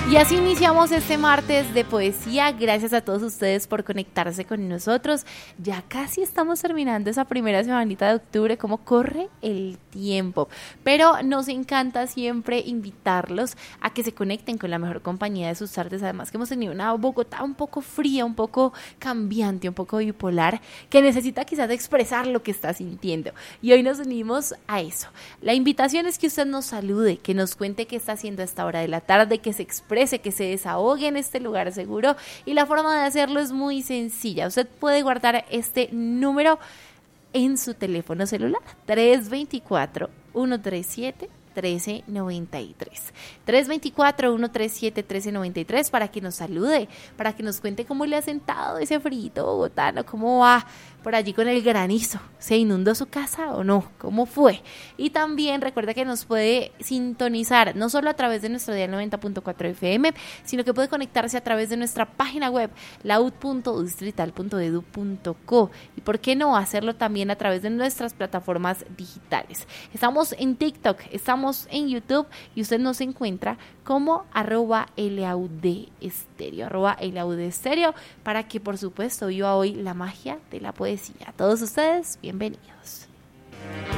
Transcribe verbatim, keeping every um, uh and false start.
Y así iniciamos este martes de poesía. Gracias a todos ustedes por conectarse con nosotros. Ya casi estamos terminando esa primera semanita de octubre. Cómo corre el tiempo. Pero nos encanta siempre invitarlos a que se conecten con la mejor compañía de sus tardes. Además que hemos tenido una Bogotá un poco fría, un poco cambiante, un poco bipolar, que necesita quizás expresar lo que está sintiendo. Y hoy nos unimos a eso. La invitación es que usted nos salude, que nos cuente qué está haciendo a esta hora de la tarde, que se exprese, que se desahogue en este lugar seguro, y la forma de hacerlo es muy sencilla. Usted puede guardar este número en su teléfono celular: tres dos cuatro, uno tres siete, uno tres nueve tres. tres dos cuatro, uno tres siete, uno tres nueve tres, para que nos salude, para que nos cuente cómo le ha sentado ese frío bogotano, cómo va por allí con el granizo. ¿Se inundó su casa o no? ¿Cómo fue? Y también recuerda que nos puede sintonizar no solo a través de nuestro dial noventa punto cuatro F M, sino que puede conectarse a través de nuestra página web laud punto distrital punto edu punto co, y por qué no hacerlo también a través de nuestras plataformas digitales. Estamos en TikTok, estamos en YouTube, y usted nos encuentra como arroba laudestereo, arroba laudestereo, para que por supuesto viva hoy la magia de la poesía. A todos ustedes, bienvenidos.